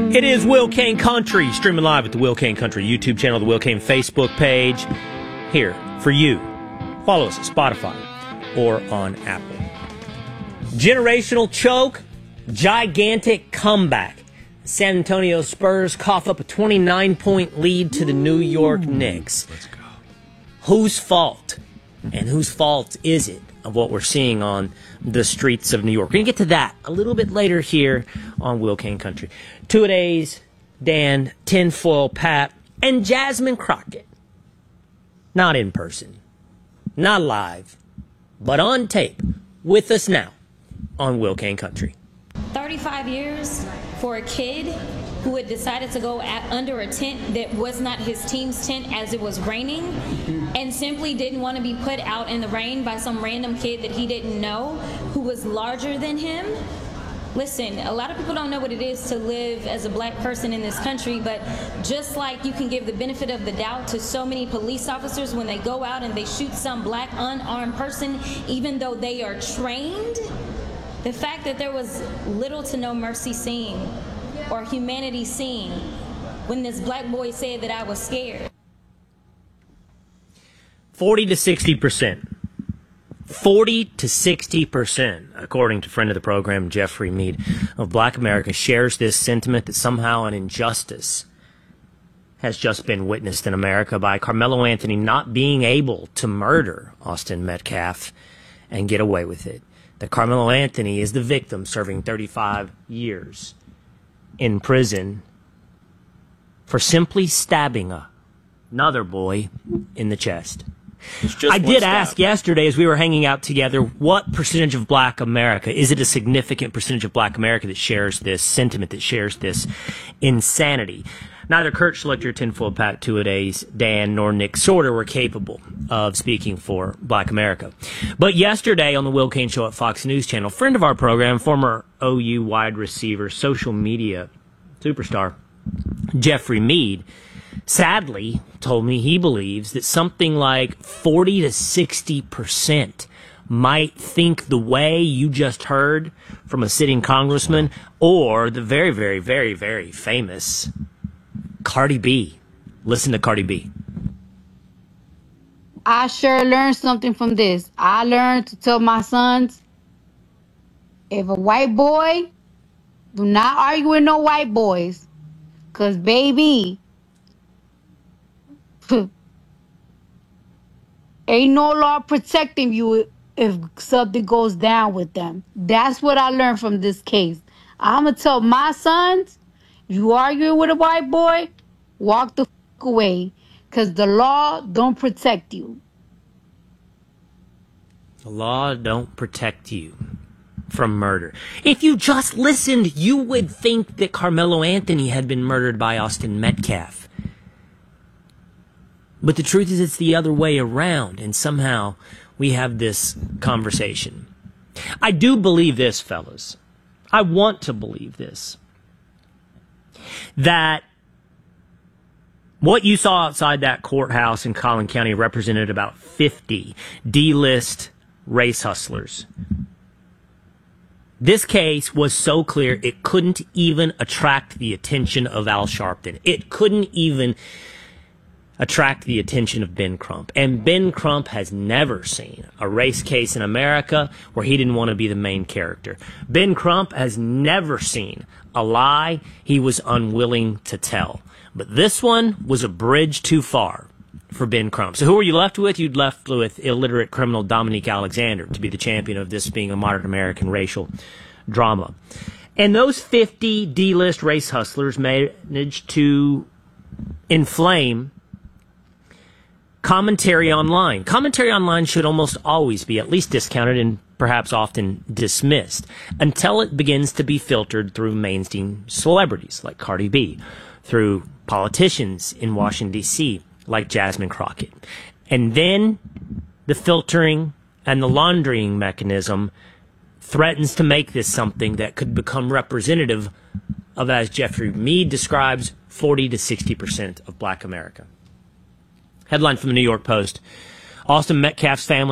It is Will Kane Country, streaming live at the Will Kane Country YouTube channel, the Will Kane Facebook page. Here for you. Follow us at Spotify or on Apple. Generational choke, gigantic comeback. San Antonio Spurs cough up a 29-point lead to the New York Knicks. Let's go. Whose fault? And whose fault is it of what we're seeing on the streets of New York? We're going to get to that a little bit later here on Will Kane Country. Two-a-days, Dan, Tinfoil Pat, and Jasmine Crockett. Not in person, not live, but on tape with us now on Will Kane Country. 35 years for a kid who had decided to go under a tent that was not his team's tent as it was raining and simply didn't want to be put out in the rain by some random kid that he didn't know who was larger than him. Listen, a lot of people don't know what it is to live as a black person in this country, but just like you can give the benefit of the doubt to so many police officers when they go out and they shoot some black unarmed person, even though they are trained, the fact that there was little to no mercy seen or humanity seen when this black boy said that I was scared. 40 to 60%. 40 to 60%, according to friend of the program, Jeffrey Mead, of Black America, shares this sentiment that somehow an injustice has just been witnessed in America by Carmelo Anthony not being able to murder Austin Metcalf and get away with it. That Carmelo Anthony is the victim, serving 35 years in prison for simply stabbing another boy in the chest. I did ask yesterday as we were hanging out together, what percentage of black America, is it a significant percentage of black America that shares this sentiment, that shares this insanity? Neither Kurt Schlichter, Tinfoil Pat, Two-a-days, Dan, nor Nick Sorter were capable of speaking for black America. But yesterday on the Will Kane Show at Fox News Channel, friend of our program, former OU wide receiver, social media superstar, Jeffrey Mead, sadly told me he believes that something like 40 to 60% might think the way you just heard from a sitting congressman or the very, very, very, very famous Cardi B. Listen to Cardi B. I sure learned something from this. I learned to tell my sons, if a white boy, do not argue with no white boys. Because, baby, ain't no law protecting you if something goes down with them. That's what I learned from this case. I'm going to tell my sons, if you argue with a white boy, walk the fuck away. Because the law don't protect you. The law don't protect you from murder. If you just listened, you would think that Carmelo Anthony had been murdered by Austin Metcalf. But the truth is it's the other way around, and somehow we have this conversation. I do believe this, fellas. I want to believe this. That what you saw outside that courthouse in Collin County represented about 50 D-list race hustlers. This case was so clear it couldn't even attract the attention of Al Sharpton. It couldn't even attract the attention of Ben Crump. And Ben Crump has never seen a race case in America where he didn't want to be the main character. Ben Crump has never seen a lie he was unwilling to tell. But this one was a bridge too far for Ben Crump. So who were you left with? You'd left with illiterate criminal Dominique Alexander to be the champion of this being a modern American racial drama. And those 50 D-list race hustlers managed to inflame commentary online. Commentary online should almost always be at least discounted and perhaps often dismissed until it begins to be filtered through mainstream celebrities like Cardi B, through politicians in Washington, D.C., like Jasmine Crockett. And then the filtering and the laundering mechanism threatens to make this something that could become representative of, as Jeffrey Mead describes, 40 to 60% of black America. Headline from the New York Post. Austin Metcalf's family